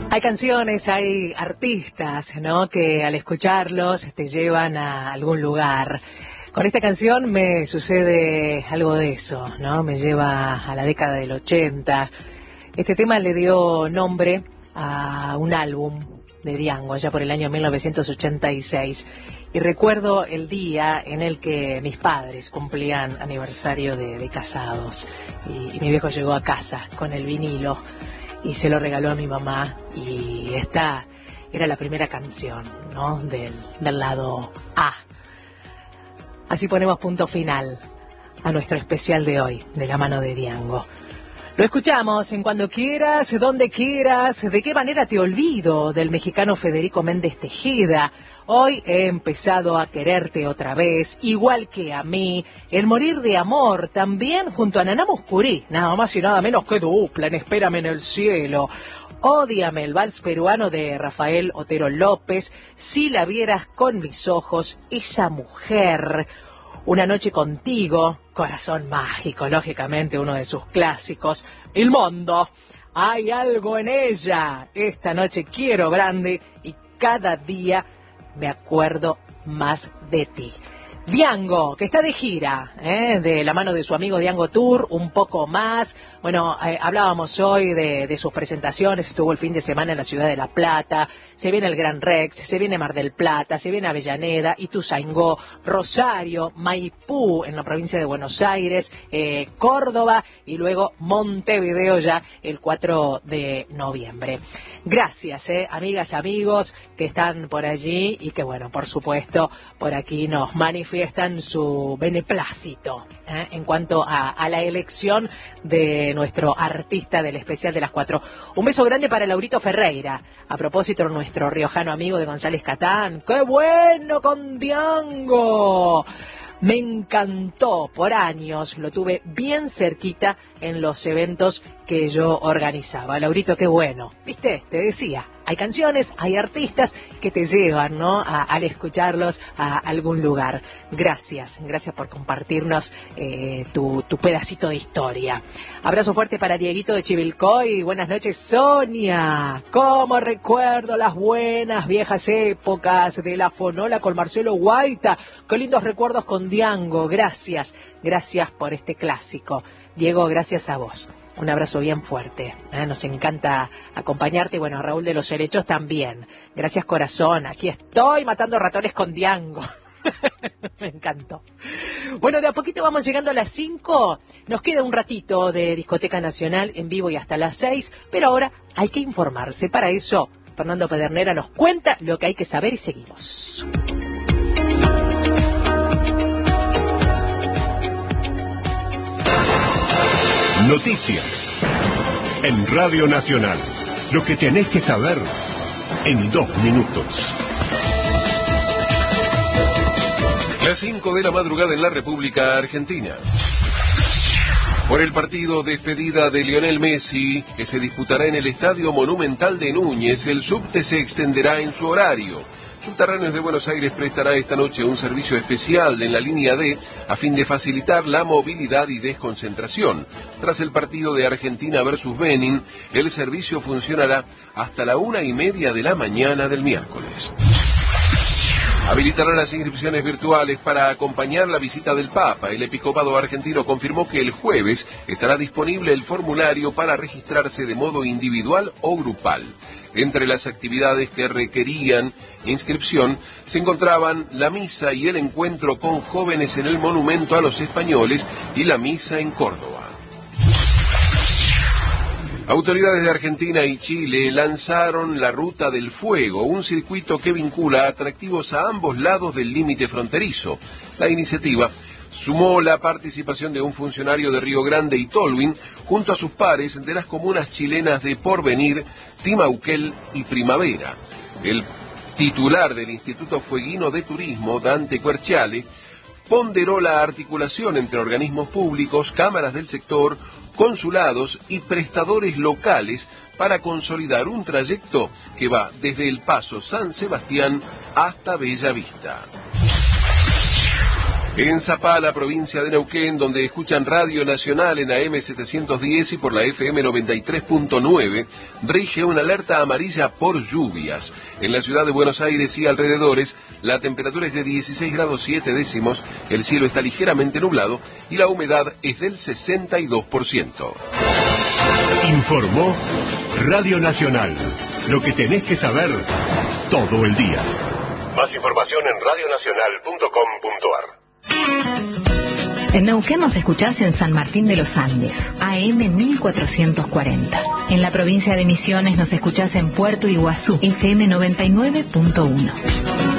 Hay canciones, hay artistas, ¿no?, que al escucharlos te llevan a algún lugar. Con esta canción me sucede algo de eso, ¿no? Me lleva a la década del 80. Este tema le dio nombre a un álbum de Diango, allá por el año 1986. Y recuerdo el día en el que mis padres cumplían aniversario de casados. Y mi viejo llegó a casa con el vinilo y se lo regaló a mi mamá. Y esta era la primera canción, ¿no?, del lado A. Así ponemos punto final a nuestro especial de hoy, de la mano de Diango. Lo escuchamos en Cuando Quieras, Donde Quieras, De Qué Manera Te Olvido, del mexicano Federico Méndez Tejeda. Hoy he empezado a quererte otra vez, igual que a mí. El Morir de Amor, también junto a Naná Mouskouri, nada más y nada menos que dupla en Espérame en el Cielo. Ódiame, el vals peruano de Rafael Otero López. Si la vieras con mis ojos, Esa Mujer. Una noche contigo, Corazón Mágico, lógicamente uno de sus clásicos. Il Mondo, hay algo en ella. Esta noche quiero Brandy y cada día me acuerdo más de ti. Diango, que está de gira, de la mano de su amigo Diango Tour, un poco más. Bueno, hablábamos hoy de sus presentaciones, estuvo el fin de semana en la ciudad de La Plata, se viene el Gran Rex, se viene Mar del Plata, se viene Avellaneda, Ituzaingó, Rosario, Maipú en la provincia de Buenos Aires, Córdoba y luego Montevideo ya el 4 de noviembre. Gracias, amigas, amigos que están por allí y que, bueno, por supuesto, por aquí nos manifiestan su beneplácito en cuanto a la elección de nuestro artista del especial de las 4. Un beso grande para Laurito Ferreira. A propósito, nuestro riojano amigo de González Catán. ¡Qué bueno con Diango! Me encantó, por años, lo tuve bien cerquita en los eventos que yo organizaba. Laurito, qué bueno. ¿Viste? Te decía, hay canciones, hay artistas que te llevan, ¿no?, al escucharlos a algún lugar. Gracias por compartirnos tu pedacito de historia. Abrazo fuerte para Dieguito de Chivilcoy. Buenas noches, Sonia. Cómo recuerdo las buenas viejas épocas de la fonola con Marcelo Guaita. Qué lindos recuerdos con Diango. Gracias por este clásico. Diego, gracias a vos. Un abrazo bien fuerte. Nos encanta acompañarte. Bueno, a Raúl de los Derechos también. Gracias, corazón. Aquí estoy matando ratones con Diango. Me encantó. Bueno, de a poquito vamos llegando a las 5. Nos queda un ratito de Discoteca Nacional en vivo y hasta las 6. Pero ahora hay que informarse. Para eso, Fernando Pedernera nos cuenta lo que hay que saber y seguimos. Noticias en Radio Nacional. Lo que tenés que saber en 2 minutos. Las 5 de la madrugada en la República Argentina. Por el partido despedida de Lionel Messi, que se disputará en el Estadio Monumental de Núñez, el subte se extenderá en su horario. Subterráneos de Buenos Aires prestará esta noche un servicio especial en la línea D a fin de facilitar la movilidad y desconcentración. Tras el partido de Argentina versus Benin, el servicio funcionará hasta la 1:30 de la mañana del miércoles. Habilitará las inscripciones virtuales para acompañar la visita del Papa. El episcopado argentino confirmó que el jueves estará disponible el formulario para registrarse de modo individual o grupal. Entre las actividades que requerían inscripción se encontraban la misa y el encuentro con jóvenes en el Monumento a los Españoles y la misa en Córdoba. Autoridades de Argentina y Chile lanzaron la Ruta del Fuego, un circuito que vincula atractivos a ambos lados del límite fronterizo. La iniciativa sumó la participación de un funcionario de Río Grande y Tolwyn, junto a sus pares de las comunas chilenas de Porvenir, Timauquel y Primavera. El titular del Instituto Fueguino de Turismo, Dante Querciale, ponderó la articulación entre organismos públicos, cámaras del sector, consulados y prestadores locales para consolidar un trayecto que va desde el Paso San Sebastián hasta Bella Vista. En Zapala, provincia de Neuquén, donde escuchan Radio Nacional en AM 710 y por la FM 93.9, rige una alerta amarilla por lluvias. En la ciudad de Buenos Aires y alrededores, la temperatura es de 16 grados 7 décimos, el cielo está ligeramente nublado y la humedad es del 62%. Informó Radio Nacional. Lo que tenés que saber todo el día. Más información en radionacional.com.ar. En Neuquén nos escuchás en San Martín de los Andes, AM 1440. En la provincia de Misiones nos escuchás en Puerto Iguazú, FM 99.1.